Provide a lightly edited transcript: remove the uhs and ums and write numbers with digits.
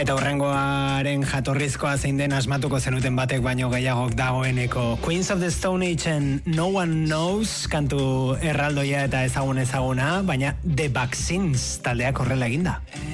Eta hurrengoaren jatorrizkoa zein den asmatuko zenuten batek baino gehiagok dagoeneko. Queens of the Stone Age-en No One Knows kantu erraldoia eta ezaguna, baina The Vaccines taldeak horrela eginda.